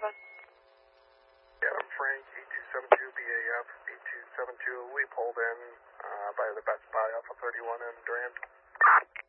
7. Yeah, I'm Frank, 8272 BAF, 8272. We pulled in by the Best Buy off of 31 in Durand.